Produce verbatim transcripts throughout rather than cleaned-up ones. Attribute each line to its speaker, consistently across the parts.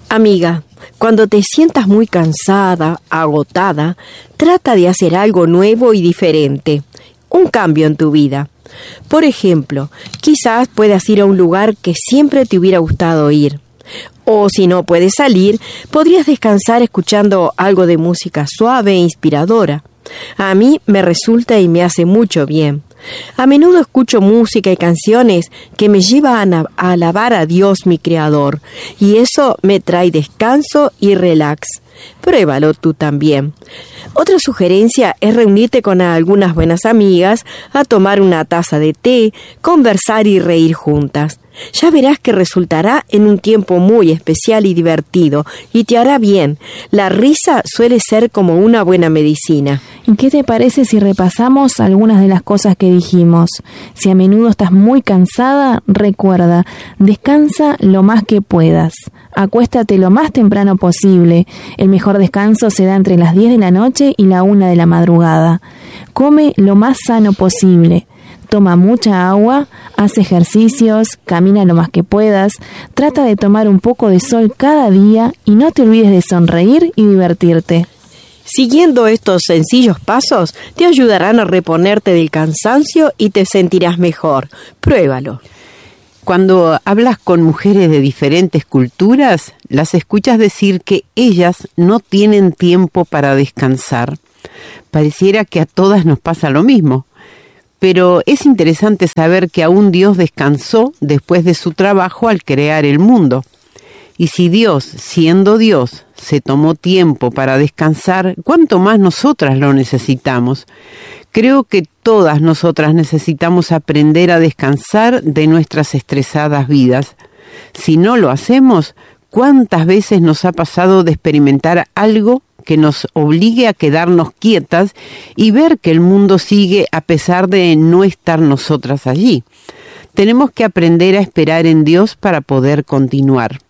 Speaker 1: Amiga, cuando te sientas muy cansada, agotada, trata de hacer algo nuevo y diferente, un cambio en tu vida. Por ejemplo, quizás puedas ir a un lugar que siempre te hubiera gustado ir. O si no puedes salir, podrías descansar escuchando algo de música suave e inspiradora. A mí me resulta y me hace mucho bien. A menudo escucho música y canciones que me llevan a, a alabar a Dios mi Creador, y eso me trae descanso y relax. Pruébalo tú también. Otra sugerencia es reunirte con algunas buenas amigas a tomar una taza de té, conversar y reír juntas. Ya verás que resultará en un tiempo muy especial y divertido, y te hará bien. La risa suele ser como una buena medicina.
Speaker 2: ¿Y qué te parece si repasamos algunas de las cosas que dijimos? Si a menudo estás muy cansada, recuerda, descansa lo más que puedas. Acuéstate lo más temprano posible. El mejor descanso se da entre las diez de la noche y la una de la madrugada. Come lo más sano posible. Toma mucha agua, haz ejercicios, camina lo más que puedas, trata de tomar un poco de sol cada día y no te olvides de sonreír y divertirte.
Speaker 1: Siguiendo estos sencillos pasos, te ayudarán a reponerte del cansancio y te sentirás mejor. Pruébalo.
Speaker 3: Cuando hablas con mujeres de diferentes culturas, las escuchas decir que ellas no tienen tiempo para descansar. Pareciera que a todas nos pasa lo mismo. Pero es interesante saber que aún Dios descansó después de su trabajo al crear el mundo. Y si Dios, siendo Dios, se tomó tiempo para descansar, ¿cuánto más nosotras lo necesitamos? Creo que todas nosotras necesitamos aprender a descansar de nuestras estresadas vidas. Si no lo hacemos, ¿cuántas veces nos ha pasado de experimentar algo que nos obligue a quedarnos quietas y ver que el mundo sigue a pesar de no estar nosotras allí? Tenemos que aprender a esperar en Dios para poder continuar.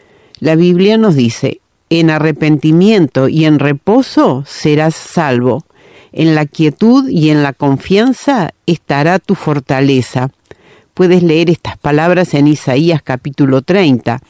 Speaker 3: La Biblia nos dice, en arrepentimiento y en reposo serás salvo. En la quietud y en la confianza estará tu fortaleza. Puedes leer estas palabras en Isaías capítulo treinta.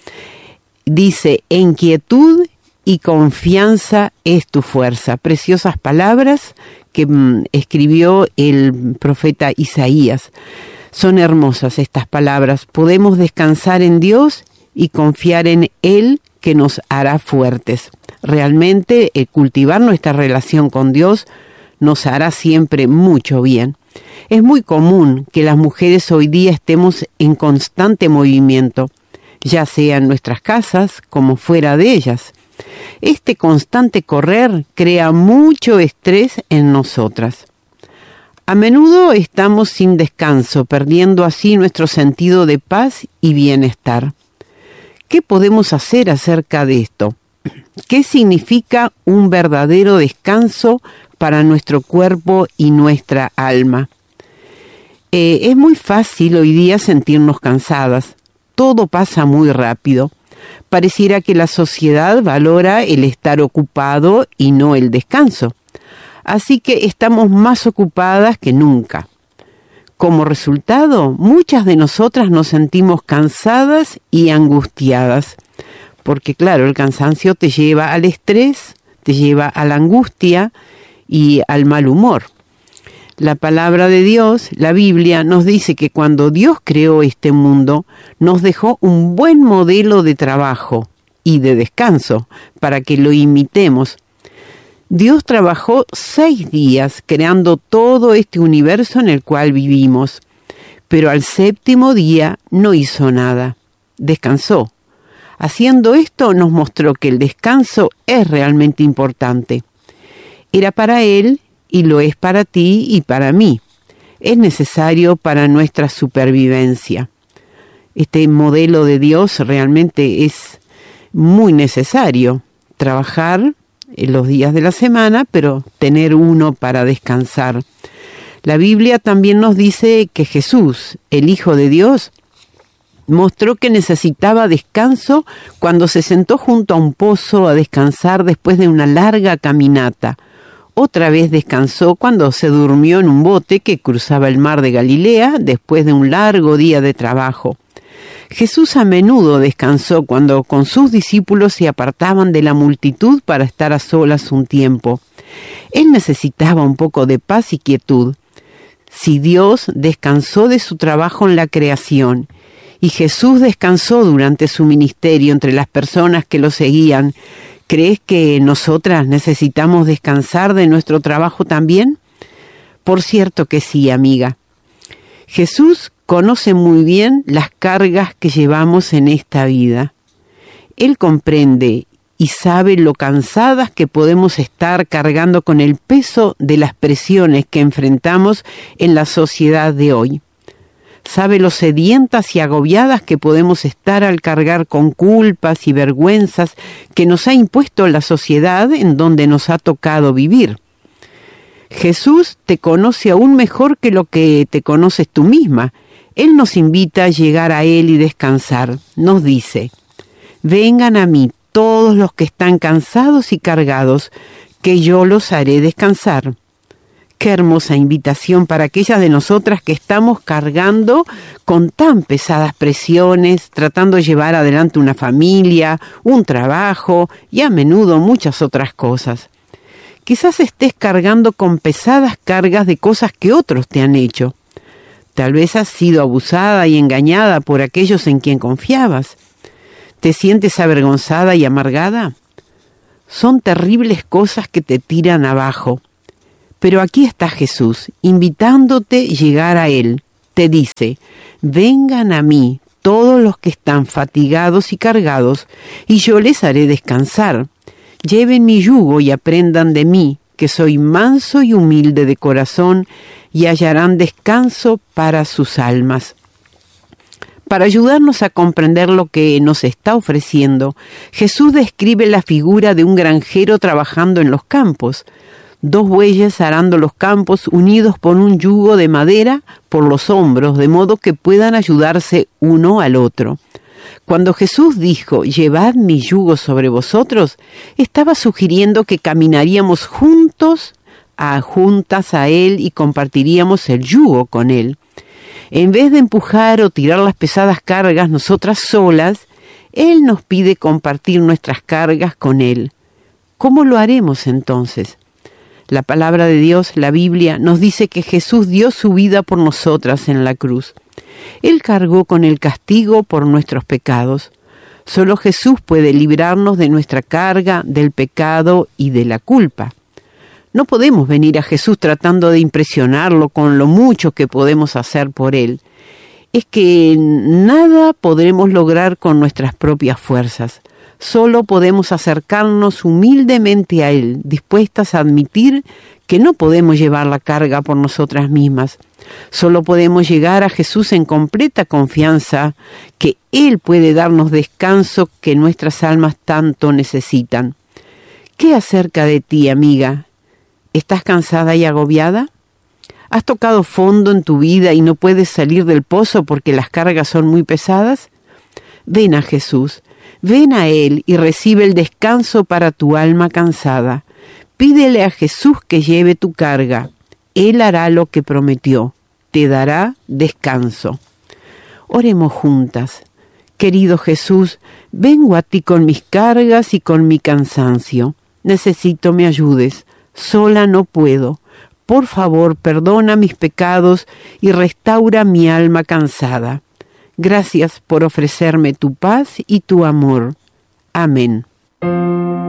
Speaker 3: Dice, en quietud y confianza es tu fuerza. Preciosas palabras que mm, escribió el profeta Isaías. Son hermosas estas palabras. Podemos descansar en Dios y confiar en Él, que nos hará fuertes. Realmente, el cultivar nuestra relación con Dios nos hará siempre mucho bien. Es muy común que las mujeres hoy día estemos en constante movimiento, ya sea en nuestras casas como fuera de ellas. Este constante correr crea mucho estrés en nosotras. A menudo estamos sin descanso, perdiendo así nuestro sentido de paz y bienestar. ¿Qué podemos hacer acerca de esto? ¿Qué significa un verdadero descanso para nuestro cuerpo y nuestra alma? Eh, es muy fácil hoy día sentirnos cansadas. Todo pasa muy rápido. Pareciera que la sociedad valora el estar ocupado y no el descanso. Así que estamos más ocupadas que nunca. Como resultado, muchas de nosotras nos sentimos cansadas y angustiadas. Porque claro, el cansancio te lleva al estrés, te lleva a la angustia y al mal humor. La palabra de Dios, la Biblia, nos dice que cuando Dios creó este mundo, nos dejó un buen modelo de trabajo y de descanso para que lo imitemos. Dios trabajó seis días creando todo este universo en el cual vivimos, pero al séptimo día no hizo nada, descansó. Haciendo esto nos mostró que el descanso es realmente importante. Era para Él y lo es para ti y para mí. Es necesario para nuestra supervivencia. Este modelo de Dios realmente es muy necesario. Trabajar en los días de la semana, pero tener uno para descansar. La Biblia también nos dice que Jesús, el Hijo de Dios, mostró que necesitaba descanso cuando se sentó junto a un pozo a descansar después de una larga caminata. Otra vez descansó cuando se durmió en un bote que cruzaba el mar de Galilea después de un largo día de trabajo. Jesús a menudo descansó cuando con sus discípulos se apartaban de la multitud para estar a solas un tiempo. Él necesitaba un poco de paz y quietud. Si Dios descansó de su trabajo en la creación y Jesús descansó durante su ministerio entre las personas que lo seguían, ¿crees que nosotras necesitamos descansar de nuestro trabajo también? Por cierto que sí, amiga. Jesús conoce muy bien las cargas que llevamos en esta vida. Él comprende y sabe lo cansadas que podemos estar cargando con el peso de las presiones que enfrentamos en la sociedad de hoy. Sabe lo sedientas y agobiadas que podemos estar al cargar con culpas y vergüenzas que nos ha impuesto la sociedad en donde nos ha tocado vivir. Jesús te conoce aún mejor que lo que te conoces tú misma. Él nos invita a llegar a Él y descansar. Nos dice: vengan a mí todos los que están cansados y cargados, que yo los haré descansar. Qué hermosa invitación para aquellas de nosotras que estamos cargando con tan pesadas presiones, tratando de llevar adelante una familia, un trabajo y a menudo muchas otras cosas. Quizás estés cargando con pesadas cargas de cosas que otros te han hecho. Tal vez has sido abusada y engañada por aquellos en quien confiabas. ¿Te sientes avergonzada y amargada? Son terribles cosas que te tiran abajo. Pero aquí está Jesús, invitándote a llegar a Él. Te dice: vengan a mí todos los que están fatigados y cargados, y yo les haré descansar. Lleven mi yugo y aprendan de mí, que soy manso y humilde de corazón, y hallarán descanso para sus almas. Para ayudarnos a comprender lo que nos está ofreciendo, Jesús describe la figura de un granjero trabajando en los campos. Dos bueyes arando los campos unidos por un yugo de madera por los hombros, de modo que puedan ayudarse uno al otro. Cuando Jesús dijo: llevad mi yugo sobre vosotros, estaba sugiriendo que caminaríamos juntos, a, juntas a Él y compartiríamos el yugo con Él. En vez de empujar o tirar las pesadas cargas nosotras solas, Él nos pide compartir nuestras cargas con Él. ¿Cómo lo haremos entonces? La palabra de Dios, la Biblia, nos dice que Jesús dio su vida por nosotras en la cruz. Él cargó con el castigo por nuestros pecados. Solo Jesús puede librarnos de nuestra carga, del pecado y de la culpa. No podemos venir a Jesús tratando de impresionarlo con lo mucho que podemos hacer por Él. Es que nada podremos lograr con nuestras propias fuerzas. Solo podemos acercarnos humildemente a Él, dispuestas a admitir que no podemos llevar la carga por nosotras mismas. Solo podemos llegar a Jesús en completa confianza que Él puede darnos descanso que nuestras almas tanto necesitan. ¿Qué acerca de ti, amiga? ¿Estás cansada y agobiada? ¿Has tocado fondo en tu vida y no puedes salir del pozo porque las cargas son muy pesadas? Ven a Jesús. Ven a Él y recibe el descanso para tu alma cansada. Pídele a Jesús que lleve tu carga. Él hará lo que prometió. Te dará descanso. Oremos juntas. Querido Jesús, vengo a ti con mis cargas y con mi cansancio. Necesito me ayudes. Sola no puedo. Por favor, perdona mis pecados y restaura mi alma cansada. Gracias por ofrecerme tu paz y tu amor. Amén.